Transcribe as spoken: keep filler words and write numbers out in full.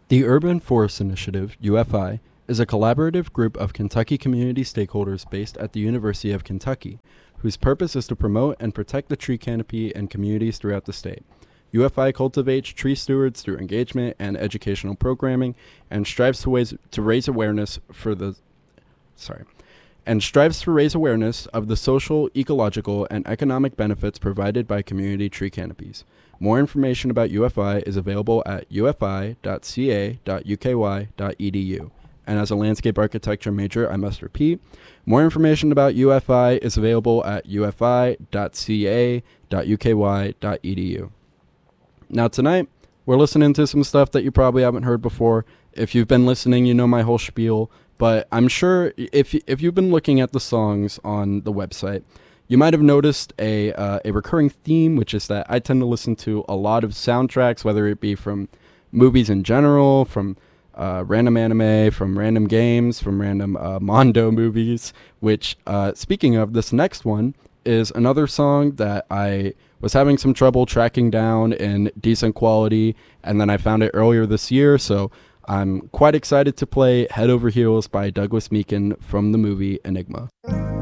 The Urban Forest Initiative, U F I, is a collaborative group of Kentucky community stakeholders based at the University of Kentucky, whose purpose is to promote and protect the tree canopy and communities throughout the state. U F I cultivates tree stewards through engagement and educational programming and strives to, ways, to raise awareness for the sorry and strives to raise awareness of the social, ecological, and economic benefits provided by community tree canopies. More information about U F I is available at u f i dot c a dot u k y dot e d u. And as a landscape architecture major, I must repeat, more information about U F I is available at u f i dot c a dot u k y dot e d u. Now tonight, we're listening to some stuff that you probably haven't heard before. If you've been listening, you know my whole spiel. But I'm sure if if you've been looking at the songs on the website, you might have noticed a uh, a recurring theme, which is that I tend to listen to a lot of soundtracks, whether it be from movies in general, from uh, random anime, from random games, from random uh, Mondo movies, which, uh, speaking of, this next one is another song that I was having some trouble tracking down in decent quality, and then I found it earlier this year, so I'm quite excited to play Head Over Heels by Douglas Meakin from the movie Enigma.